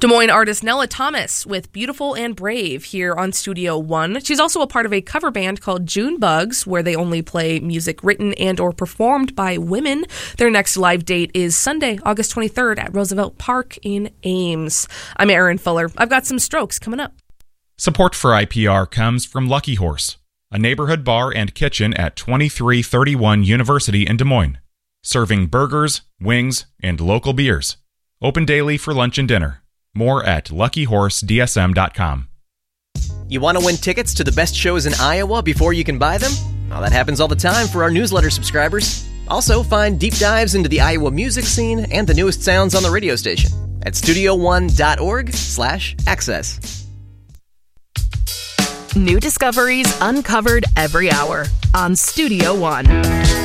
Des Moines artist Nella Thomas with Beautiful and Brave here on Studio One. She's also a part of a cover band called June Bugs, where they only play music written and or performed by women. Their next live date is Sunday, August 23rd at Roosevelt Park in Ames. I'm Erin Fuller. I've got some strokes coming up. Support for IPR comes from Lucky Horse, a neighborhood bar and kitchen at 2331 University in Des Moines, serving burgers, wings, and local beers. Open daily for lunch and dinner. More at luckyhorsedsm.com. You want to win tickets to the best shows in Iowa before you can buy them? Well, that happens all the time for our newsletter subscribers. Also, find deep dives into the Iowa music scene and the newest sounds on the radio station at studio1.org/access. New discoveries uncovered every hour on Studio One.